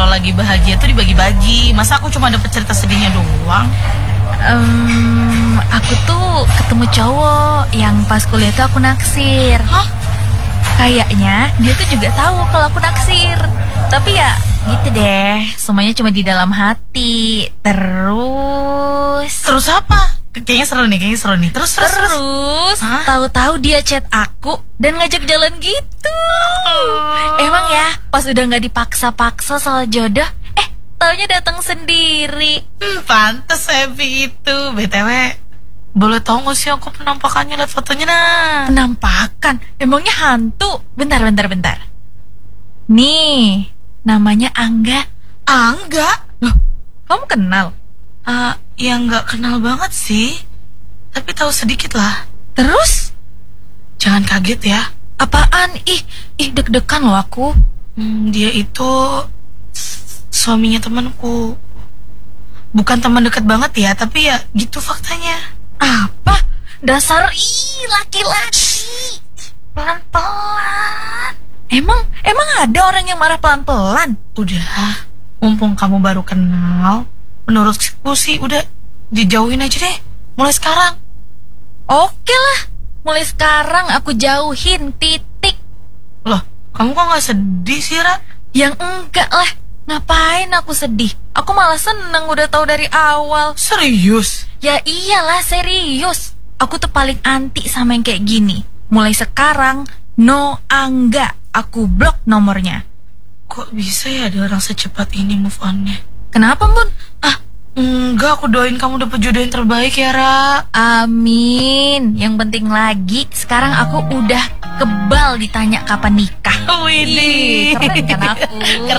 lagi bahagia tuh dibagi-bagi. Masa aku cuma dapet cerita sedihnya doang? Aku tuh ketemu cowok yang pas kuliah tuh aku naksir. Hah? Kayaknya dia tuh juga tahu kalau aku naksir. Tapi ya gitu deh, semuanya cuma di dalam hati. Terus apa? Kayaknya seru nih. Terus. Hah? Tahu-tahu dia chat aku dan ngajak jalan gitu. Emang ya, pas udah nggak dipaksa-paksa soal jodoh, taunya datang sendiri. Pantes happy itu. BTW, boleh tau gak sih aku penampakannya, lihat fotonya nah. Penampakan? Emangnya hantu? Bentar. Nih, namanya Angga. Angga? Loh, kamu kenal? Ya nggak kenal banget sih, tapi tahu sedikit lah. Terus? Jangan kaget ya. Apaan? Ih deg-degan loh aku. Dia itu suaminya temanku. Bukan teman dekat banget ya, tapi ya gitu faktanya. Apa? Dasar laki-laki. Pelan-pelan. Emang ada orang yang marah pelan-pelan? Udah, mumpung kamu baru kenal, menurutku sih udah dijauhin aja deh. Mulai sekarang. Oke lah, mulai sekarang aku jauhin, titik. Loh, kamu kok gak sedih sih, Ra? Yang enggak lah. Ngapain aku sedih? Aku malah seneng udah tahu dari awal. Serius? Ya iyalah, serius. Aku tuh paling anti sama yang kayak gini. Mulai sekarang, no Angga. Aku blok nomornya. Kok bisa ya ada orang secepat ini move on-nya? Kenapa, Bun? Enggak, aku doain kamu dapet jodoh yang terbaik ya, Ra. Amin. Yang penting lagi, sekarang aku udah kebal ditanya kapan nikah. Widih, keren kan aku?